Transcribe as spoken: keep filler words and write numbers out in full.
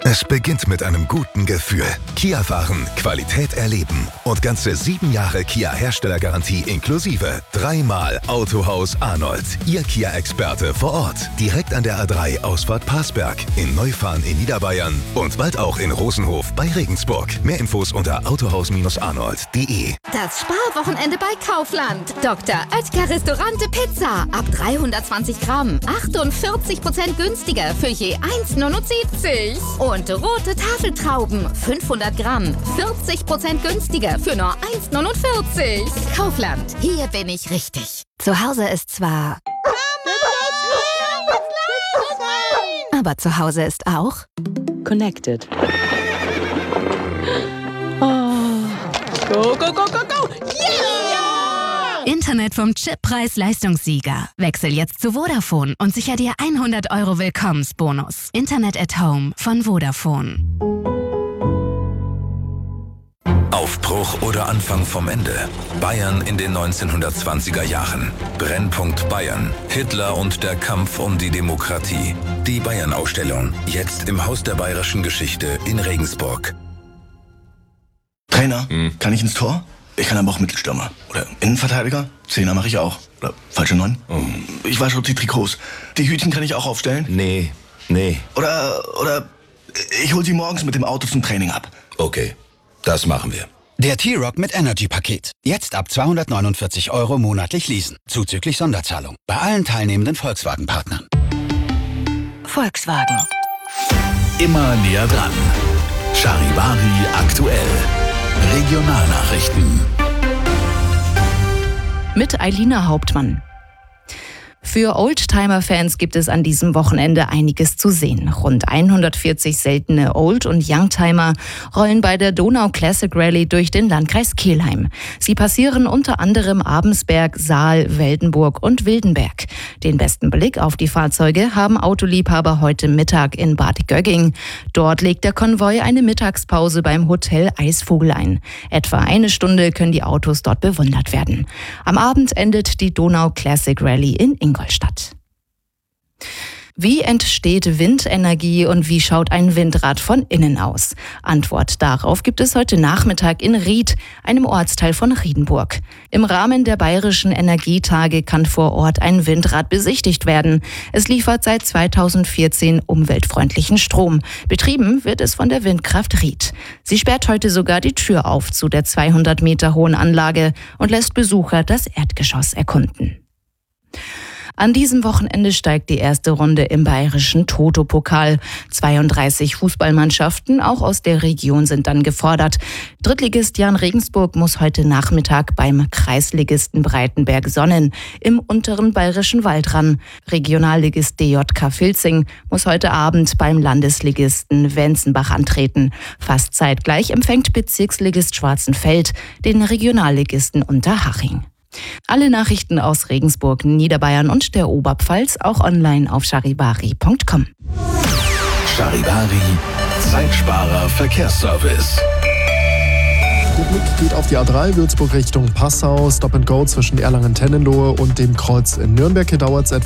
Es beginnt mit einem guten Gefühl. Kia fahren, Qualität erleben und ganze sieben Jahre Kia-Herstellergarantie inklusive. Dreimal Autohaus Arnold. Ihr Kia-Experte vor Ort. Direkt an der A drei Ausfahrt Parsberg. In Neufahren in Niederbayern und bald auch in Rosenhof bei Regensburg. Mehr Infos unter autohaus Arnold punkt de. Das Sparwochenende bei Kaufland. Doktor Oetker Restaurante Pizza. Ab dreihundertzwanzig Gramm. achtundvierzig Prozent günstiger für je eins Komma neunundsiebzig. Und rote Tafeltrauben. fünfhundert Gramm. vierzig Prozent günstiger für nur eins Komma neunundvierzig. Kaufland. Hier bin ich richtig. Zu Hause ist zwar... Aber zu Hause ist auch... Connected. Oh. Go, go, go, go, go! Yeah! Internet vom Chippreis-Leistungssieger. Wechsel jetzt zu Vodafone und sicher dir hundert Euro Willkommensbonus. Internet at Home von Vodafone. Aufbruch oder Anfang vom Ende. Bayern in den neunzehnhundertzwanziger Jahren. Brennpunkt Bayern. Hitler und der Kampf um die Demokratie. Die Bayern-Ausstellung. Jetzt im Haus der bayerischen Geschichte in Regensburg. Trainer, hm. kann ich ins Tor? Ich kann aber auch Mittelstürmer. Oder Innenverteidiger. Zehner mache ich auch. Oder falsche Neun. Oh. Ich wasche auch die Trikots. Die Hütchen kann ich auch aufstellen. Nee, nee. Oder, oder ich hol sie morgens mit dem Auto zum Training ab. Okay, das machen wir. Der T-Rock mit Energy-Paket. Jetzt ab zweihundertneunundvierzig Euro monatlich leasen. Zuzüglich Sonderzahlung. Bei allen teilnehmenden Volkswagen-Partnern. Volkswagen. Immer näher dran. Charivari aktuell. Regionalnachrichten. Mit Eilina Hauptmann. Für Oldtimer-Fans gibt es an diesem Wochenende einiges zu sehen. Rund hundertvierzig seltene Old- und Youngtimer rollen bei der Donau Classic Rally durch den Landkreis Kelheim. Sie passieren unter anderem Abensberg, Saal, Weldenburg und Wildenberg. Den besten Blick auf die Fahrzeuge haben Autoliebhaber heute Mittag in Bad Gögging. Dort legt der Konvoi eine Mittagspause beim Hotel Eisvogel ein. Etwa eine Stunde können die Autos dort bewundert werden. Am Abend endet die Donau Classic Rally in Ingolstadt. Ingolstadt. Wie entsteht Windenergie und wie schaut ein Windrad von innen aus? Antwort darauf gibt es heute Nachmittag in Ried, einem Ortsteil von Riedenburg. Im Rahmen der Bayerischen Energietage kann vor Ort ein Windrad besichtigt werden. Es liefert seit zweitausendvierzehn umweltfreundlichen Strom. Betrieben wird es von der Windkraft Ried. Sie sperrt heute sogar die Tür auf zu der zweihundert Meter hohen Anlage und lässt Besucher das Erdgeschoss erkunden. An diesem Wochenende steigt die erste Runde im bayerischen Toto-Pokal. zweiunddreißig Fußballmannschaften, auch aus der Region, sind dann gefordert. Drittligist Jan Regensburg muss heute Nachmittag beim Kreisligisten Breitenberg Sonnen im unteren bayerischen Wald ran. Regionalligist D J K Filzing muss heute Abend beim Landesligisten Wenzenbach antreten. Fast zeitgleich empfängt Bezirksligist Schwarzenfeld den Regionalligisten Unterhaching. Alle Nachrichten aus Regensburg, Niederbayern und der Oberpfalz auch online auf charivari punkt com. Charivari, Zeitsparer Verkehrsservice. Der Blick geht auf die A drei Würzburg Richtung Passau. Stop and Go zwischen Erlangen-Tennenlohe und dem Kreuz in Nürnberg. Hier dauert es etwa